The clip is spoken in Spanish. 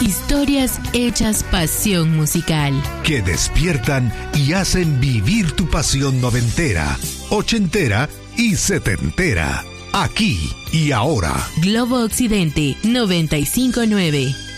Historias hechas pasión musical. Que despiertan y hacen vivir tu pasión noventera, ochentera y setentera. Aquí y ahora. Globo Occidente 95.9.